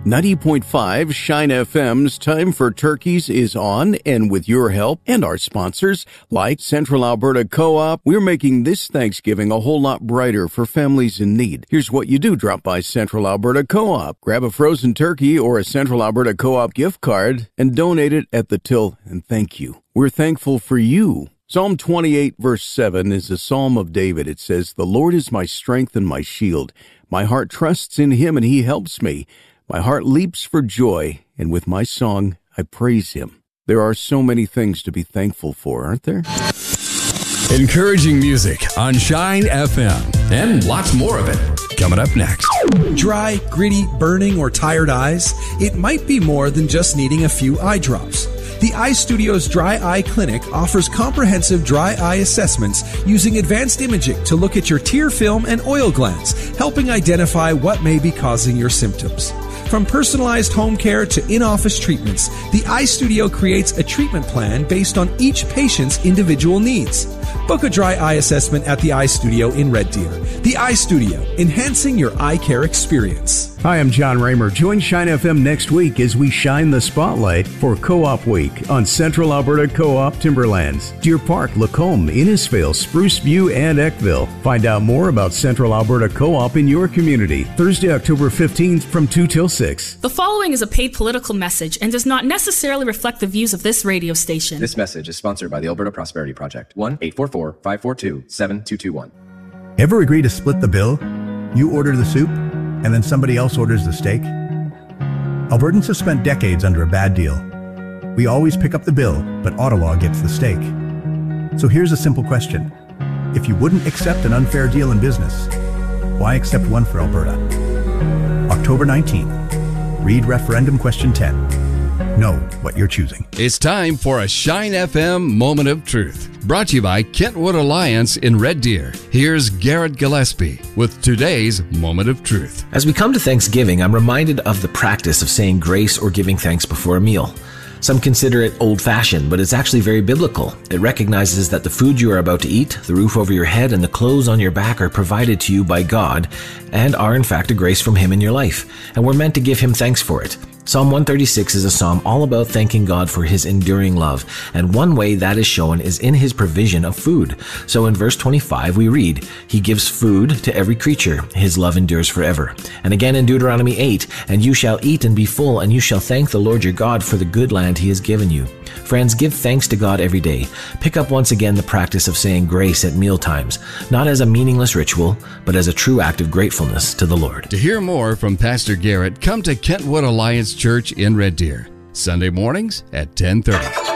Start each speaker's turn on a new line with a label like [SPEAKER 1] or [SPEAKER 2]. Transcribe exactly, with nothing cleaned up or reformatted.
[SPEAKER 1] ninety point five Shine F M's Time for Turkeys is on, and with your help and our sponsors, like Central Alberta Co-op, we're making this Thanksgiving a whole lot brighter for families in need. Here's what you do. Drop by Central Alberta Co-op, grab a frozen turkey or a Central Alberta Co-op gift card, and donate it at the till, and thank you. We're thankful for you. Psalm twenty-eight, verse seven is a psalm of David. It says, "The Lord is my strength and my shield. My heart trusts in him, and he helps me. My heart leaps for joy, and with my song, I praise him." There are so many things to be thankful for, aren't there?
[SPEAKER 2] Encouraging music on Shine F M, and lots more of it coming up next.
[SPEAKER 3] Dry, gritty, burning, or tired eyes? It might be more than just needing a few eye drops. The Eye Studio's Dry Eye Clinic offers comprehensive dry eye assessments using advanced imaging to look at your tear film and oil glands, helping identify what may be causing your symptoms. From personalized home care to in-office treatments, the Eye Studio creates a treatment plan based on each patient's individual needs. Book a dry eye assessment at the Eye Studio in Red Deer. The Eye Studio, enhancing your eye care experience.
[SPEAKER 4] Hi, I'm John Raymer. Join Shine F M next week as we shine the spotlight for Co-op Week on Central Alberta Co-op Timberlands, Deer Park, Lacombe, Innisfail, Spruce View, and Eckville. Find out more about Central Alberta Co-op in your community, Thursday, October fifteenth from two till six.
[SPEAKER 5] The following is a paid political message and does not necessarily reflect the views of this radio station.
[SPEAKER 6] This message is sponsored by the Alberta Prosperity Project. one eight four four, five four two, seven two two one.
[SPEAKER 7] Ever agree to split the bill? You order the soup, and then somebody else orders the steak? Albertans have spent decades under a bad deal. We always pick up the bill, but Ottawa gets the steak. So here's a simple question. If you wouldn't accept an unfair deal in business, why accept one for Alberta? October nineteenth. Read referendum question ten. Know what you're choosing.
[SPEAKER 2] It's time for a Shine F M Moment of Truth, brought to you by Kentwood Alliance in Red Deer. Here's Garrett Gillespie with today's Moment of Truth.
[SPEAKER 8] As we come to Thanksgiving, I'm reminded of the practice of saying grace or giving thanks before a meal. Some consider it old-fashioned, but it's actually very biblical. It recognizes that the food you are about to eat, the roof over your head, and the clothes on your back are provided to you by God and are in fact a grace from Him in your life, and we're meant to give Him thanks for it. Psalm one thirty-six is a psalm all about thanking God for His enduring love, and one way that is shown is in His provision of food. So in verse twenty-five we read, He gives food to every creature, His love endures forever. And again in Deuteronomy eight, and you shall eat and be full, and you shall thank the Lord your God for the good land He has given you. Friends, give thanks to God every day. Pick up once again the practice of saying grace at meal times, not as a meaningless ritual, but as a true act of gratefulness to the Lord.
[SPEAKER 2] To hear more from Pastor Garrett, come to Kentwood Alliance Church in Red Deer, Sunday mornings at ten thirty.